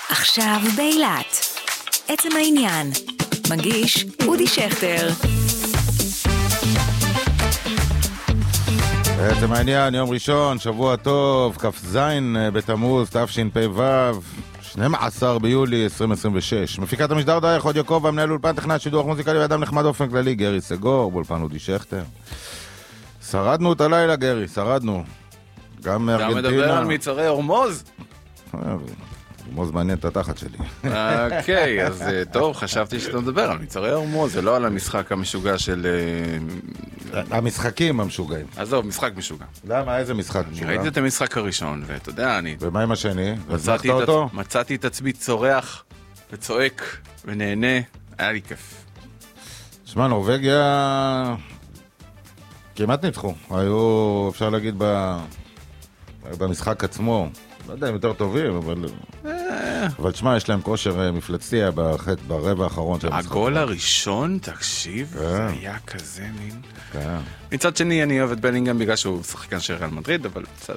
עכשיו באילת. עצם העניין. מגיש אודי שכטר. עצם העניין, יום ראשון, שבוע טוב, כ"ז בתמוז, תשפ"ו, 12 ביולי 2026. מפיקת המשדר דייך עוד יעקב, המנהל אולפן טכנת שידור מוזיקלי ואדם נחמד אופן כללי, גרי סגור, באולפן אודי שכטר. שרדנו את הלילה, גרי, שרדנו. גם מארגנטינה. אתה מדבר על מצרי הורמוז? הורמוז מעניין את התחת שלי. אוקיי, אז טוב, חשבתי שאתה מדבר על מצרי הורמוז, זה לא על המשחק המשוגע של... המשחקים המשוגעים. עזוב, משחק משוגע. למה? איזה משחק משוגע? ראיתי את המשחק הראשון, ואתה יודע, אני... ומה עם השני? מצאתי את עצמי צורח וצועק ונהנה, היה לי כיף. שמע, נורווגיה כמעט ניצחו. היו, אפשר להגיד, במשחק עצמו, לא יודע אם יותר טובים, אבל שמע, יש להם כושר מפלצתי ברבע האחרון של המשחק. הגול הראשון, תקשיב, זה היה כזה מין... מצד שני, אני אוהב את בלינגהם בגלל שהוא שחקן של ריאל מדריד, אבל בסדר.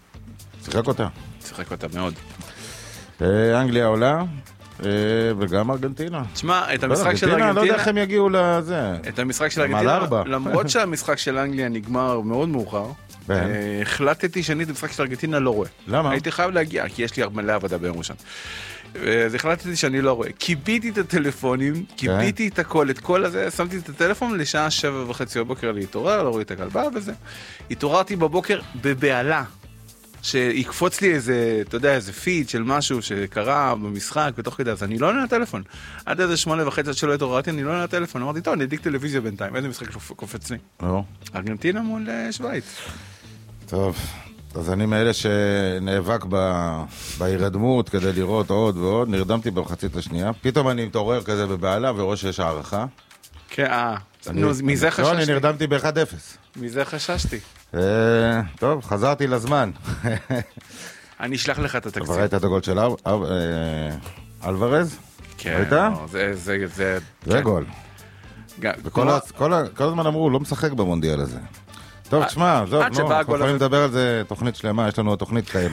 שיחק אותה מאוד. אנגליה עולה, וגם ארגנטינה. תשמע, את המשחק של ארגנטינה... לא יודע איך הם יגיעו לזה. את המשחק של ארגנטינה, למרות שהמשחק של אנגליה נגמר מאוד מאוחר, החלטתי שאני את המשחק של ארגנטינה לא רואה. למה? הייתי חייב להגיע, כי יש לי מלא עבודה ביום ראשון. אז החלטתי שאני לא רואה. קיביתי את הטלפונים, קיביתי את הכל, את כל הזה, שמתי את הטלפון לשעה 7:30 בבוקר להתעורר, לא רואה את הכלבה וזה. התעוררתי בבוקר בבעלה, שיקפוץ לי איזה, אתה יודע, איזה פיד של משהו שקרה במשחק ותוך כדי, אז אני לא עונה לטלפון. עד איזה 8:30 עד שלא התעוררתי, אני לא עונה לטלפון. אמרתי, טוב, אני אדיק טלוויזיה בינתיים, איזה משחק קופץ לי? ארגנטינה מול שוויץ. טוב, אז אני מאלה שנאבק בהירדמות כדי לראות עוד ועוד, נרדמתי במחצית השנייה, פתאום אני מתעורר כזה בבעלה ורואה שיש הערכה. כן, מזה חששתי. לא, אני נרדמתי ב-1-0. מזה חששתי. טוב, חזרתי לזמן. אני אשלח לך את התקציב. ראית את הגול של אלוורז? כן, זה גול. כל הזמן אמרו, לא משחק במונדיאל הזה. טוב, תשמע, זאת, אנחנו יכולים לדבר על זה תוכנית שלמה, יש לנו תוכנית קיים.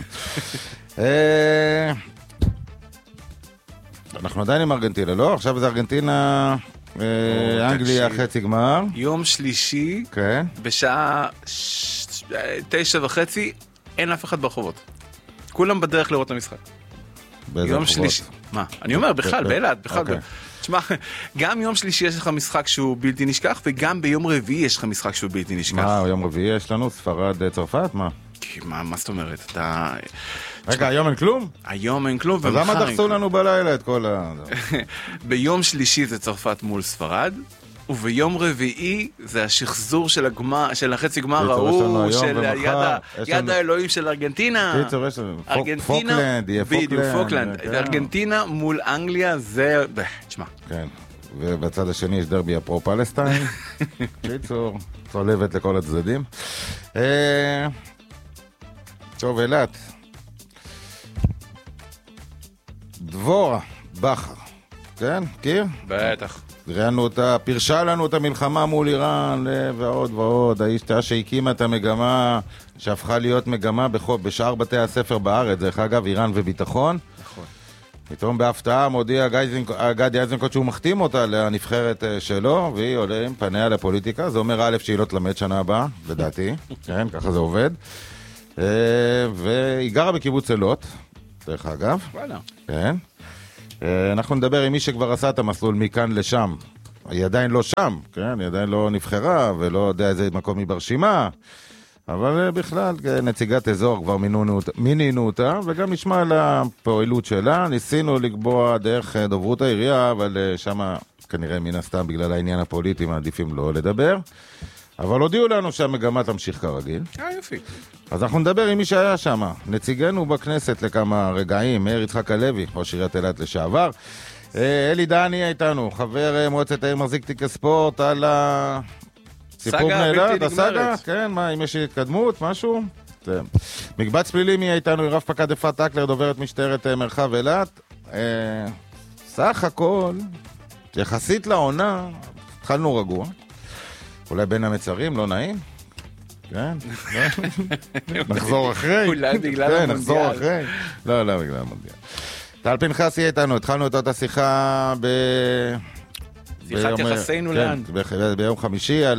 אנחנו עדיין עם ארגנטינה, לא? עכשיו זה ארגנטינה, אנגליה חצי גמר. יום שלישי, בשעה 9:30, אין אף אחד ברחובות. כולם בדרך לראות את המשחק. יום שלישי. מה? אני אומר, בכלל, באילת, בכלל. תשמע, גם יום שלישי יש לך משחק שהוא בלתי נשכח, וגם ביום רביעי יש לך משחק שהוא בלתי נשכח. מה, יום רביעי יש לנו? ספרד צרפת? מה? מה זאת אומרת? אתה... רגע, היום אין כלום? היום אין כלום. אז למה דחסו לנו בלילה את כל ביום שלישי זה צרפת מול ספרד, וביום רביעי זה השחזור של החצי גמר ההוא, של יד האלוהים של ארגנטינה. פוקלנד, יהיה פוקלנד. ארגנטינה מול אנגליה זה... תשמע. כן, ובצד השני יש דרבי הפרו-פלסטיין. קיצור, צולבת לכל הצדדים. טוב, אילת. דבורה בכר. כן, קיר? בטח. ראינו אותה, פרשה לנו את המלחמה מול איראן, ועוד ועוד, האיש שהקימה את המגמה, שהפכה להיות מגמה בשאר בתי הספר בארץ, דרך אגב, איראן וביטחון. נכון. פתאום בהפתעה מודיע גדי איזנקוט שהוא מחתים אותה לנבחרת שלו, והיא עולה עם פניה לפוליטיקה, זה אומר א' שהיא לא תלמד שנה הבאה, לדעתי, כן, ככה זה עובד. והיא גרה בקיבוץ אילות, דרך אגב. וואלה. כן. אנחנו נדבר עם מי שכבר עשה את המסלול מכאן לשם. היא עדיין לא שם, כן? היא עדיין לא נבחרה ולא יודע איזה מקום היא ברשימה. אבל בכלל, נציגת אזור כבר מינינו אותה, וגם נשמע על הפעילות שלה. ניסינו לקבוע דרך דוברות העירייה, אבל שמה כנראה מן הסתם בגלל העניין הפוליטי מעדיפים לא לדבר. אבל הודיעו לנו שהמגמה תמשיך כרגיל. יופי. אז אנחנו נדבר עם מי שהיה שם. נציגנו בכנסת לכמה רגעים, מאיר יצחק הלוי, ראש עיריית אילת לשעבר. אלי דני איתנו, חבר מועצת העיר מחזיק תיק הספורט על הסיפור מאילת, הסגה, כן, מה, אם יש התקדמות, משהו? מקבץ פלילי מי איתנו, רב פקד אפרת אקלר, דוברת משטרת מרחב אילת. סך הכל, יחסית לעונה, התחלנו רגוע. אולי בין המצרים, לא נעים? כן? נחזור אחרי? אולי בגלל המונדיאל. נחזור אחרי? לא, בגלל המונדיאל. טל פנחסי איתנו, התחלנו את השיחה שיחת יחסינו לאן? ביום חמישי על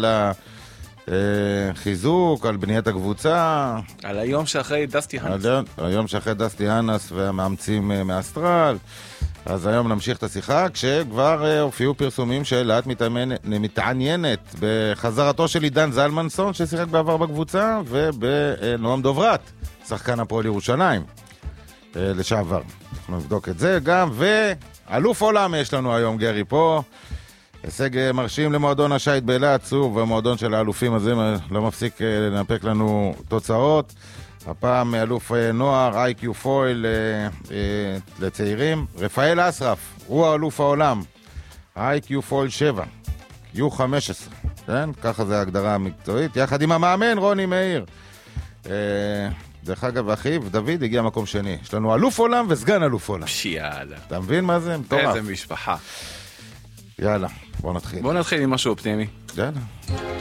החיזוק, על בניית הקבוצה. על היום שאחרי דסטי האנס. היום שאחרי דסטי האנס והמאמצים מאסטרל. אז היום נמשיך את השיחה, כשכבר הופיעו פרסומים שלאט מתעניינת בחזרתו של עידן זלמנסון, ששיחק בעבר בקבוצה, ובנועם דוברת, שחקן הפועל ירושלים, לשעבר. אנחנו נבדוק את זה גם, ואלוף עולם יש לנו היום, גרי פה. הישג מרשים למועדון השייט באילת, עצוב, והמועדון של האלופים הזה לא מפסיק לנפק לנו תוצאות. הפעם אלוף נוער, איי-קיו פויל לצעירים. רפאל אסרף, הוא האלוף העולם. איי-קיו פויל 7, Q15, כן? ככה זה ההגדרה המקצועית. יחד עם המאמן רוני מאיר. דרך אגב, אחיו, דוד הגיע מקום שני. יש לנו אלוף עולם וסגן אלוף עולם. יאללה. אתה מבין מה זה? מטורף. איזה משפחה. יאללה, בוא נתחיל עם משהו אופטימי. יאללה.